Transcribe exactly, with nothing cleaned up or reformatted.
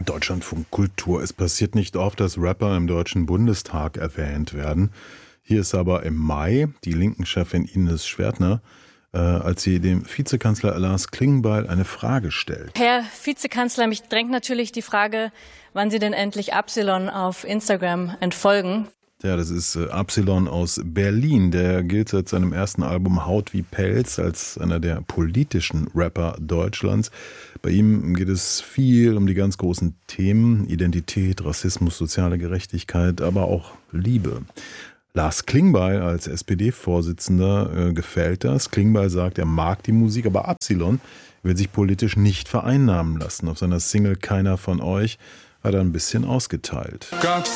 Deutschlandfunk Kultur. Es passiert nicht oft, dass Rapper im Deutschen Bundestag erwähnt werden. Hier ist aber im Mai die Linken-Chefin Ines Schwertner, äh, als sie dem Vizekanzler Lars Klingbeil eine Frage stellt. Herr Vizekanzler, mich drängt natürlich die Frage, wann Sie denn endlich Absilon auf Instagram entfolgen. Ja, das ist äh, Absilon aus Berlin. Der gilt seit seinem ersten Album Haut wie Pelz als einer der politischen Rapper Deutschlands. Bei ihm geht es viel um die ganz großen Themen: Identität, Rassismus, soziale Gerechtigkeit, aber auch Liebe. Lars Klingbeil als S P D-Vorsitzender äh, gefällt das. Klingbeil sagt, er mag die Musik, aber Absilon will sich politisch nicht vereinnahmen lassen. Auf seiner Single Keiner von euch hat er ein bisschen ausgeteilt. Ganz